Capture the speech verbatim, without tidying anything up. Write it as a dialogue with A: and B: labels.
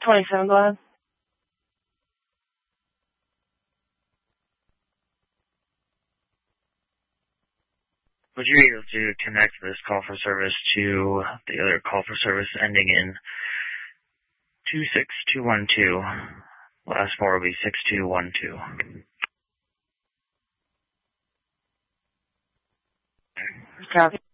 A: twenty-seven, go ahead.
B: Would you be able to connect this call for service to the other call for service ending in two six two one two? Last four will be six two one two.
A: Copy.